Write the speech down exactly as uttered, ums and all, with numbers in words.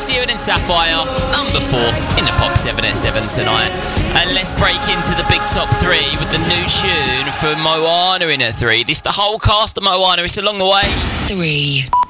Sheeran and Sapphire, number four in the Pop seven at seven tonight. And let's break into the big top three with the new tune for Moana in at three. This is the whole cast of Moana. It's Along the Way. Three.